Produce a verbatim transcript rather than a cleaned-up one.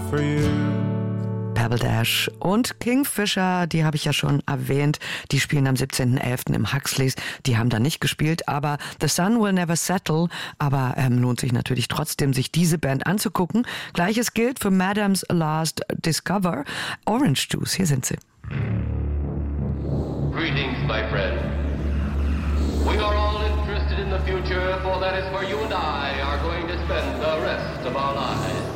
for you. Pebble Dash und Kingfisher, die habe ich ja schon erwähnt, die spielen am siebzehnten elften im Huxleys, die haben da nicht gespielt, aber The Sun Will Never Settle, aber ähm, lohnt sich natürlich trotzdem, sich diese Band anzugucken. Gleiches gilt für Madam's Last Discover, Orange Juice, hier sind sie. Greetings, my friend. We are all interested in the future, for that is where you and I are going to spend the rest of our lives.